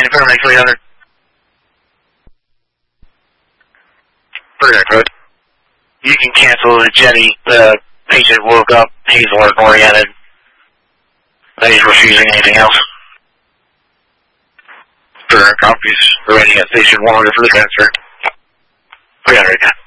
paramedic 300. Pretty good. You can cancel the Jenny. The patient woke up. He's work-oriented. He's refusing anything else. Copies. Remaining at station 100 for the transfer. 300.